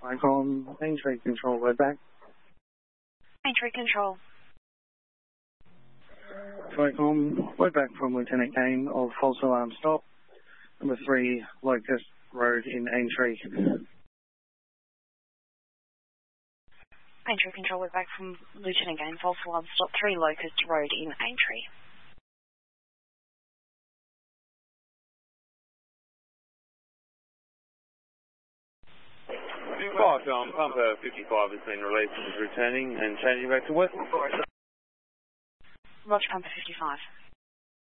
Icon, Aintree Control, we're back. Aintree Control. Icon, we're back from Lieutenant Kane of false alarm stop, number 3 Locust Road in Aintree. Aintree Control, we're back from Lieutenant Kane, false alarm stop, 3 Locust Road in Aintree. Pumper 55 has been released and is returning and changing back to West. Roger, Pumper 55.